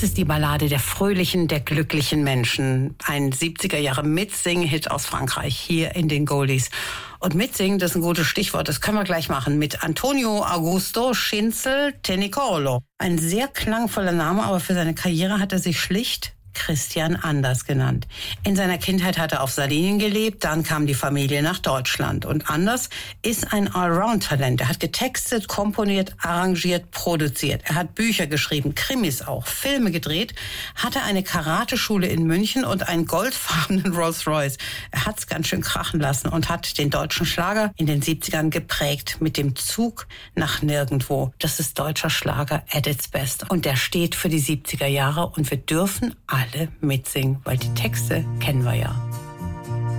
Das ist die Ballade der fröhlichen, der glücklichen Menschen. Ein 70er-Jahre-Mitsing-Hit aus Frankreich, hier in den Goldies. Und mitsingen, das ist ein gutes Stichwort, das können wir gleich machen, mit Antonio Augusto Schinzel Tenicolo. Ein sehr klangvoller Name, aber für seine Karriere hat er sich schlicht Christian Anders genannt. In seiner Kindheit hat er auf Sardinien gelebt, dann kam die Familie nach Deutschland. Und Anders ist ein Allround-Talent. Er hat getextet, komponiert, arrangiert, produziert. Er hat Bücher geschrieben, Krimis auch, Filme gedreht, hatte eine Karateschule in München und einen goldfarbenen Rolls-Royce. Er hat's ganz schön krachen lassen und hat den deutschen Schlager in den 70ern geprägt mit dem Zug nach nirgendwo. Das ist deutscher Schlager at its best. Und der steht für die 70er Jahre und wir dürfen alle mitsingen, weil die Texte kennen wir ja.